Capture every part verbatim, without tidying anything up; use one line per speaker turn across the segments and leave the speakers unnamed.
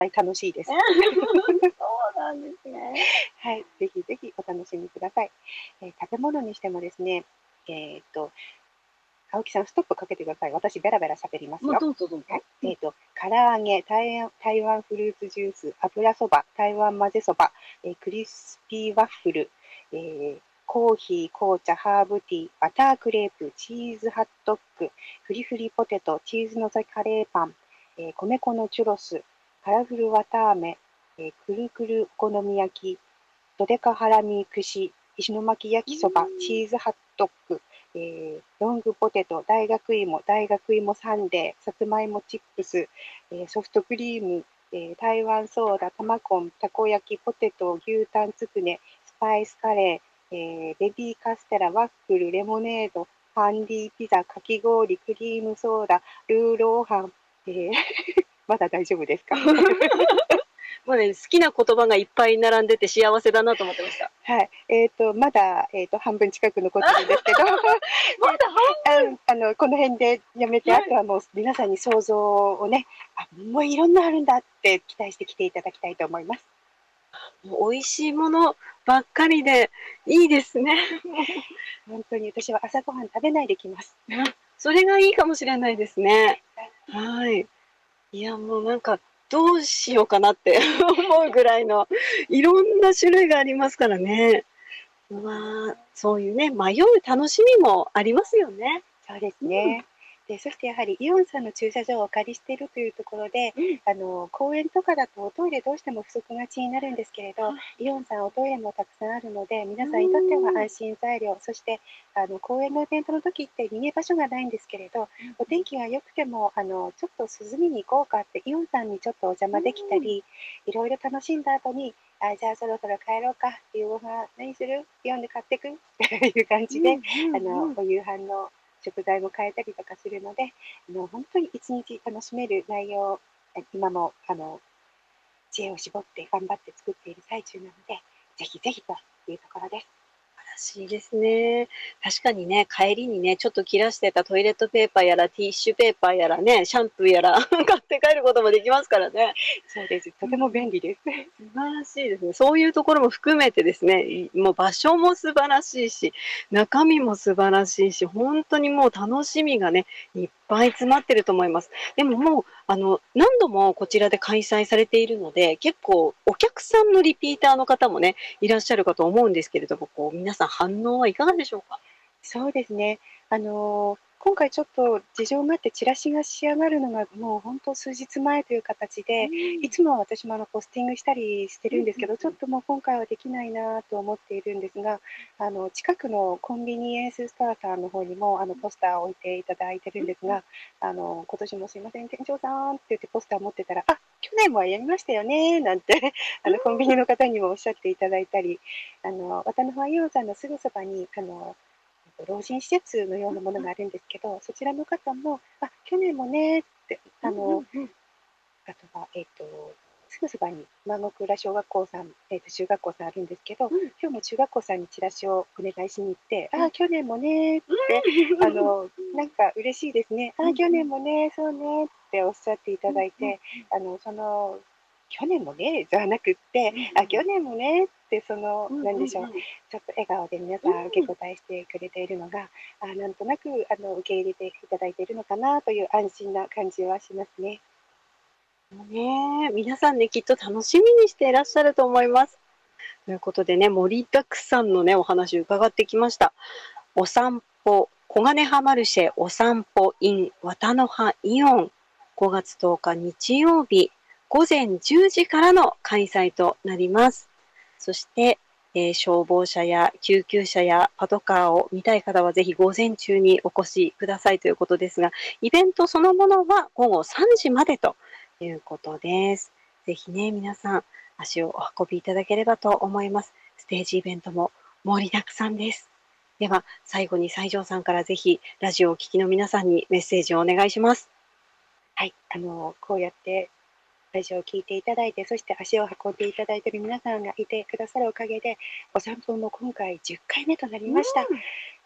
楽しいです。
そうなんですね。
はい、ぜひぜひお楽しみください。えー、食べ物にしてもですね、えっと、青木さんストップかけてください。私ベラベラ喋ります
もう
よ。
どうぞどうぞ。
はい、えっと、唐揚げ、台湾台湾フルーツジュース、油そば、台湾混ぜそば、えー、クリスピーワッフル、えー、コーヒー、紅茶、ハーブティー、バタークレープ、チーズハットック、フリフリポテト、チーズのせカレーパン、えー、米粉のチュロス、カラフルわたあめ、えー、くるくるお好み焼き、ドデカハラミ串、石巻焼きそば、チーズハットック、えー、ロングポテト、大学芋、大学芋サンデー、さつまいもチップス、えー、ソフトクリーム、えー、台湾ソーダ、玉コン、たこ焼き、ポテト、牛タンつくね、スパイスカレー、えー、ベビーカステラ、ワッフル、レモネード、ハンディピザ、かき氷、クリームソーダ、ルーローハン、えー、まだ大丈夫ですか？
もうね、好きな言葉がいっぱい並んでて幸せだなと思ってました。
はい。えっ、ー、と、まだ、えっ、ー、と、半分近く残ってるんですけど、まだ半分あの、この辺でやめて、はい、あとはもう皆さんに想像をね、あ、もういろんなあるんだって期待してきていただきたいと思います。
もう美味しいものばっかりでいいですね。
本当に私は朝ごはん食べないできます。
それがいいかもしれないですね。はい。いや、もうなんか、どうしようかなって思うぐらいの、いろんな種類がありますからね。まあ、そういうね、迷う楽しみもありますよね。
そうですね。うん、で、そしてやはりイオンさんの駐車場をお借りしているというところで、うん、あの公園とかだとおトイレどうしても不足がちになるんですけれど、イオンさんおトイレもたくさんあるので、皆さんにとっては安心材料、そしてあの公園のイベントの時って逃げ場所がないんですけれど、お天気が良くてもあのちょっと涼みに行こうかってイオンさんにちょっとお邪魔できたり、いろいろ楽しんだ後に、あ、じゃあそろそろ帰ろうか、夕ご飯何する？イオンで買ってくっていう感じで、あのお夕飯の食材も変えたりとかするので、あの本当に一日楽しめる内容、今もあの知恵を絞って頑張って作っている最中なので、ぜひぜひというところです。
素晴らしいですね。確かにね、帰りにね、ちょっと切らしてたトイレットペーパーやらティッシュペーパーやらね、シャンプーやら買って帰ることもできますからね。
そうです。とても便利です。
素晴らしいですね。そういうところも含めてですね、もう場所も素晴らしいし、中身も素晴らしいし、本当にもう楽しみがね、いっぱい詰まってると思います。でももう、あの、何度もこちらで開催されているので、結構お客さんのリピーターの方もね、いらっしゃるかと思うんですけれども、こう、皆さん反応はいかがでしょうか？
そうですね。あの、今回ちょっと事情があってチラシが仕上がるのがもう本当数日前という形で、いつもは私もあのポスティングしたりしてるんですけど、ちょっともう今回はできないなと思っているんですが、あの近くのコンビニエンスストアさんの方にもあのポスターを置いていただいてるんですが、あの今年もすいません店長さんって言ってポスター持ってたら、あ、去年もやりましたよねなんてあのコンビニの方にもおっしゃっていただいたり、あの渡辺イオンさんのすぐそばにあの老人施設のようなものがあるんですけど、そちらの方も、あ、去年もねって、あの、あとは、えっ、と、すぐそばに万国浦小学校さん、えっ、と、中学校さんあるんですけど、うん、今日も中学校さんにチラシをお願いしに行って、うん、あ、去年もねって、あの、なんか嬉しいですね。あ、去年もね、そうねっておっしゃっていただいて、あの、その、去年もね、じゃなくって、あ、去年もねって、その、なんでしょう、ちょっと笑顔で皆さん受け答えしてくれているのが、あ、なんとなく、あの、受け入れていただいているのかなという安心な感じはしますね。
ねえ、皆さんね、きっと楽しみにしていらっしゃると思います。ということでね、盛りだくさんのね、お話伺ってきました。お散歩、小金葉マルシェお散歩 in 綿の葉イオン、ごがつとおか日曜日、午前じゅうじからの開催となります。そして、えー消防車や救急車やパトカーを見たい方はぜひ午前中にお越しくださいということですが、イベントそのものは午後さんじまでということです。ぜひね、皆さん足をお運びいただければと思います。ステージイベントも盛りだくさんです。では、最後に西条さんからぜひ、ラジオをお聞きの皆さんにメッセージをお願いします。
はい、あの、こうやってラジオを聞いていただいて、そして足を運んでいただいている皆さんがいてくださるおかげで、お散歩も今回じゅっかいめとなりました。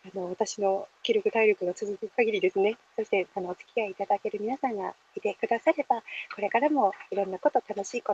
あの、私の気力体力が続く限りですね、そしてあの、お付き合いいただける皆さんがいてくだされば、これからもいろんなこと、楽しいこ